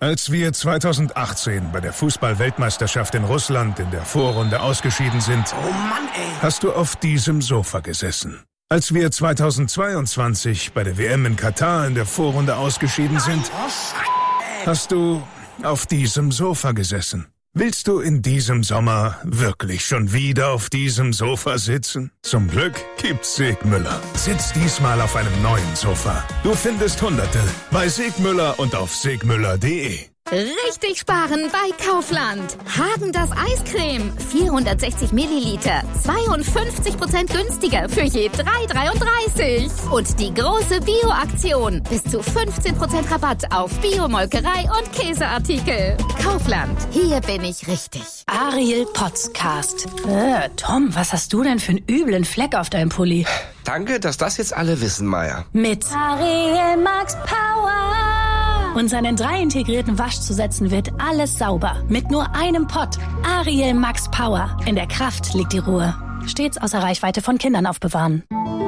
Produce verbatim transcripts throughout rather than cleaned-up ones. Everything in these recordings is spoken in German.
Als wir zweitausendachtzehn bei der Fußball-Weltmeisterschaft in Russland in der Vorrunde ausgeschieden sind, oh Mann, ey. hast du auf diesem Sofa gesessen. Als wir zweitausendzweiundzwanzig bei der W M in Katar in der Vorrunde ausgeschieden sind, hast du auf diesem Sofa gesessen. Willst du in diesem Sommer wirklich schon wieder auf diesem Sofa sitzen? Zum Glück gibt's Segmüller. Sitz diesmal auf einem neuen Sofa. Du findest Hunderte bei Segmüller und auf segmüller punkt de. Richtig sparen bei Kaufland. Häagen-Dazs Eiscreme. vierhundertsechzig Milliliter. zweiundfünfzig Prozent günstiger für je drei Euro dreiunddreißig. Und die große Bio-Aktion. Bis zu fünfzehn Prozent Rabatt auf Bio-Molkerei und Käseartikel. Kaufland. Hier bin ich richtig. Ariel Podcast. Äh, Tom, was hast du denn für einen üblen Fleck auf deinem Pulli? Danke, dass das jetzt alle wissen, Maya. Mit Ariel Max Power. Und seinen drei integrierten Waschzusätzen wird alles sauber. Mit nur einem Pott. Ariel Max Power. In der Kraft liegt die Ruhe. Stets außer Reichweite von Kindern aufbewahren.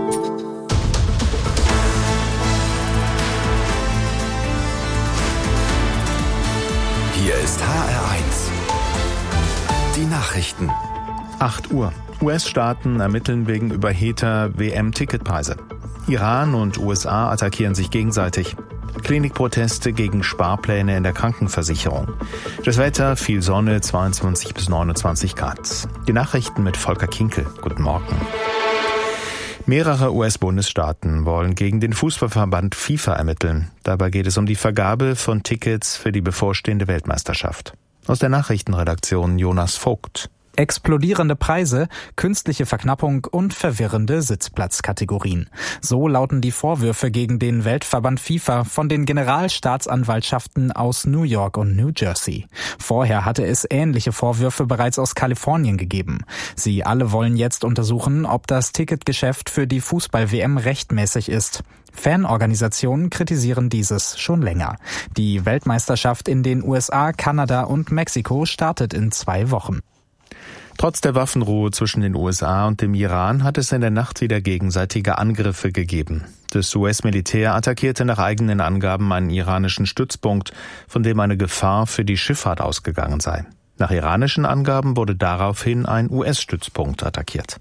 Hier ist H R eins. Die Nachrichten. acht Uhr. U S-Staaten ermitteln wegen überhöhter W M-Ticketpreise. Iran und U S A attackieren sich gegenseitig. Klinikproteste gegen Sparpläne in der Krankenversicherung. Das Wetter, viel Sonne, zweiundzwanzig bis neunundzwanzig Grad. Die Nachrichten mit Volker Kinkel. Guten Morgen. Mehrere U S-Bundesstaaten wollen gegen den Fußballverband FIFA ermitteln. Dabei geht es um die Vergabe von Tickets für die bevorstehende Weltmeisterschaft. Aus der Nachrichtenredaktion Jonas Vogt. Explodierende Preise, künstliche Verknappung und verwirrende Sitzplatzkategorien. So lauten die Vorwürfe gegen den Weltverband FIFA von den Generalstaatsanwaltschaften aus New York und New Jersey. Vorher hatte es ähnliche Vorwürfe bereits aus Kalifornien gegeben. Sie alle wollen jetzt untersuchen, ob das Ticketgeschäft für die Fußball-W M rechtmäßig ist. Fanorganisationen kritisieren dieses schon länger. Die Weltmeisterschaft in den U S A, Kanada und Mexiko startet in zwei Wochen. Trotz der Waffenruhe zwischen den U S A und dem Iran hat es in der Nacht wieder gegenseitige Angriffe gegeben. Das U S-Militär attackierte nach eigenen Angaben einen iranischen Stützpunkt, von dem eine Gefahr für die Schifffahrt ausgegangen sei. Nach iranischen Angaben wurde daraufhin ein U S-Stützpunkt attackiert.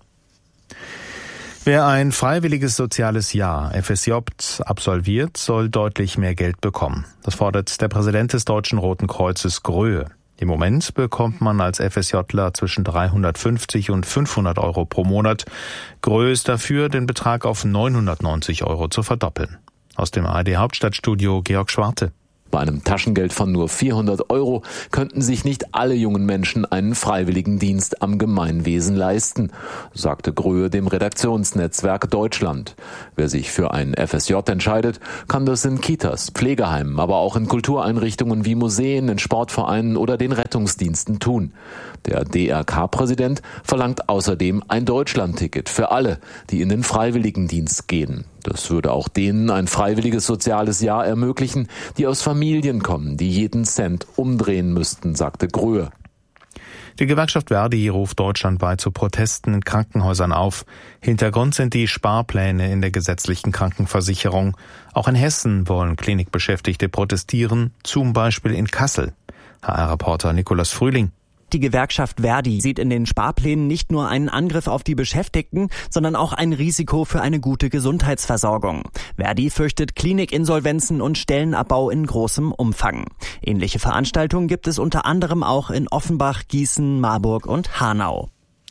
Wer ein freiwilliges soziales Jahr, F S J, absolviert, soll deutlich mehr Geld bekommen. Das fordert der Präsident des Deutschen Roten Kreuzes, Gröhe. Im Moment bekommt man als FSJler zwischen dreihundertfünfzig und fünfhundert Euro pro Monat. Gröhe ist dafür, den Betrag auf neunhundertneunzig Euro zu verdoppeln. Aus dem A R D-Hauptstadtstudio Georg Schwarte. Bei einem Taschengeld von nur vierhundert Euro könnten sich nicht alle jungen Menschen einen Freiwilligendienst am Gemeinwesen leisten, sagte Gröhe dem Redaktionsnetzwerk Deutschland. Wer sich für einen F S J entscheidet, kann das in Kitas, Pflegeheimen, aber auch in Kultureinrichtungen wie Museen, in Sportvereinen oder den Rettungsdiensten tun. Der D R K-Präsident verlangt außerdem ein Deutschlandticket für alle, die in den Freiwilligendienst gehen. Das würde auch denen ein freiwilliges soziales Jahr ermöglichen, die aus Familien kommen, die jeden Cent umdrehen müssten, sagte Gröhe. Die Gewerkschaft Verdi ruft deutschlandweit zu Protesten in Krankenhäusern auf. Hintergrund sind die Sparpläne in der gesetzlichen Krankenversicherung. Auch in Hessen wollen Klinikbeschäftigte protestieren, zum Beispiel in Kassel. H R-Reporter Nikolaus Frühling. Die Gewerkschaft Verdi sieht in den Sparplänen nicht nur einen Angriff auf die Beschäftigten, sondern auch ein Risiko für eine gute Gesundheitsversorgung. Verdi fürchtet Klinikinsolvenzen und Stellenabbau in großem Umfang. Ähnliche Veranstaltungen gibt es unter anderem auch in Offenbach, Gießen, Marburg und Hanau.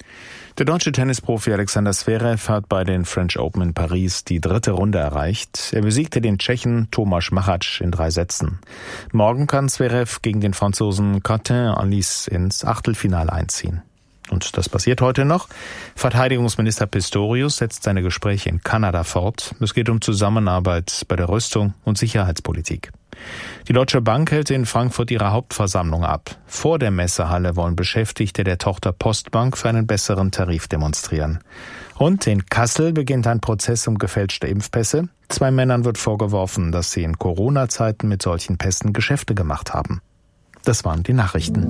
Der deutsche Tennisprofi Alexander Zverev hat bei den French Open in Paris die dritte Runde erreicht. Er besiegte den Tschechen Tomáš Machač in drei Sätzen. Morgen kann Zverev gegen den Franzosen Quentin Halys ins Achtelfinale einziehen. Und das passiert heute noch. Verteidigungsminister Pistorius setzt seine Gespräche in Kanada fort. Es geht um Zusammenarbeit bei der Rüstung und Sicherheitspolitik. Die Deutsche Bank hält in Frankfurt ihre Hauptversammlung ab. Vor der Messehalle wollen Beschäftigte der Tochter Postbank für einen besseren Tarif demonstrieren. Und in Kassel beginnt ein Prozess um gefälschte Impfpässe. Zwei Männern wird vorgeworfen, dass sie in Corona-Zeiten mit solchen Pässen Geschäfte gemacht haben. Das waren die Nachrichten.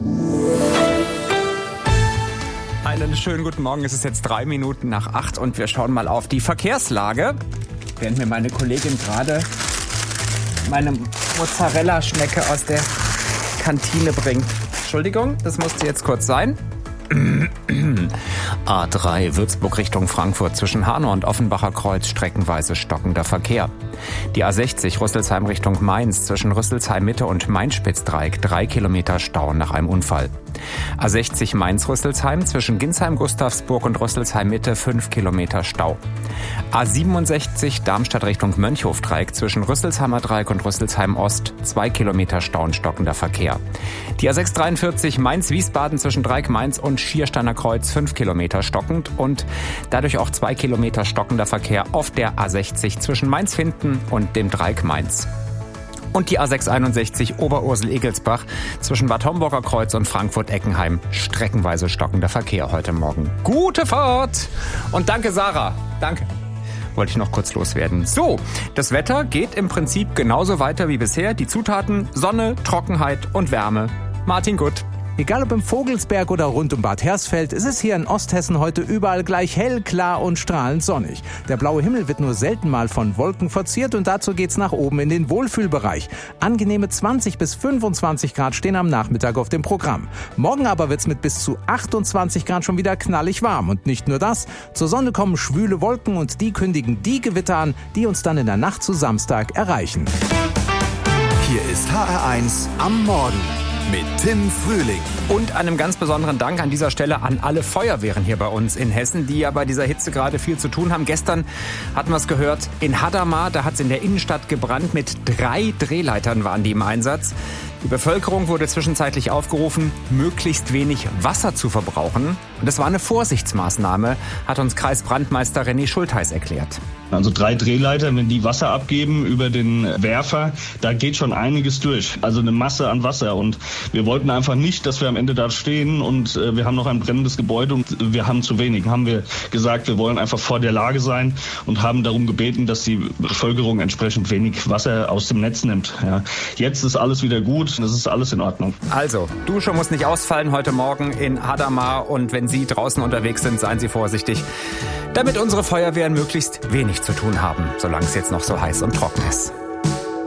Einen schönen guten Morgen. Es ist jetzt drei Minuten nach acht und wir schauen mal auf die Verkehrslage. Während mir meine Kollegin gerade meine Mozzarella-Schnecke aus der Kantine bringt. Entschuldigung, das musste jetzt kurz sein. A drei Würzburg Richtung Frankfurt zwischen Hanau und Offenbacher Kreuz streckenweise stockender Verkehr. Die A sechzig Rüsselsheim Richtung Mainz zwischen Rüsselsheim Mitte und Mainz-Spitzdreieck drei Kilometer Stau nach einem Unfall. A sechzig Mainz-Rüsselsheim zwischen Ginsheim-Gustavsburg und Rüsselsheim Mitte fünf Kilometer Stau. A siebenundsechzig Darmstadt Richtung Mönchhofdreieck zwischen Rüsselsheimer Dreieck und Rüsselsheim Ost zwei Kilometer Stau und stockender Verkehr. Die A sechshundertdreiundvierzig Mainz-Wiesbaden zwischen Dreieck Mainz und Schiersteiner Kreuz fünf Kilometer stockend und dadurch auch zwei Kilometer stockender Verkehr auf der A sechzig zwischen Mainz-Finden und dem Dreieck Mainz. Und die A sechshunderteinundsechzig Oberursel-Egelsbach zwischen Bad Homburger Kreuz und Frankfurt-Eckenheim. Streckenweise stockender Verkehr heute Morgen. Gute Fahrt! Und danke, Sarah. Danke. Wollte ich noch kurz loswerden. So, das Wetter geht im Prinzip genauso weiter wie bisher. Die Zutaten: Sonne, Trockenheit und Wärme. Martin Gutt. Egal ob im Vogelsberg oder rund um Bad Hersfeld, ist es hier in Osthessen heute überall gleich hell, klar und strahlend sonnig. Der blaue Himmel wird nur selten mal von Wolken verziert und dazu geht's nach oben in den Wohlfühlbereich. Angenehme zwanzig bis fünfundzwanzig Grad stehen am Nachmittag auf dem Programm. Morgen aber wird's mit bis zu achtundzwanzig Grad schon wieder knallig warm. Und nicht nur das, zur Sonne kommen schwüle Wolken und die kündigen die Gewitter an, die uns dann in der Nacht zu Samstag erreichen. Hier ist H R eins am Morgen mit Tim Frühling. Und einem ganz besonderen Dank an dieser Stelle an alle Feuerwehren hier bei uns in Hessen, die ja bei dieser Hitze gerade viel zu tun haben. Gestern hatten wir es gehört, in Hadamar, da hat es in der Innenstadt gebrannt. Mit drei Drehleitern waren die im Einsatz. Die Bevölkerung wurde zwischenzeitlich aufgerufen, möglichst wenig Wasser zu verbrauchen. Und das war eine Vorsichtsmaßnahme, hat uns Kreisbrandmeister René Schultheis erklärt. Also drei Drehleiter, wenn die Wasser abgeben über den Werfer, da geht schon einiges durch. Also eine Masse an Wasser. Und wir wollten einfach nicht, dass wir am Ende da stehen und äh, wir haben noch ein brennendes Gebäude und wir haben zu wenig. Haben wir gesagt, wir wollen einfach vor der Lage sein und haben darum gebeten, dass die Bevölkerung entsprechend wenig Wasser aus dem Netz nimmt. Ja. Jetzt ist alles wieder gut, das ist alles in Ordnung. Also, Dusche muss nicht ausfallen heute Morgen in Hadamar und wenn Sie draußen unterwegs sind, seien Sie vorsichtig, damit unsere Feuerwehren möglichst wenig zu tun haben, solange es jetzt noch so heiß und trocken ist.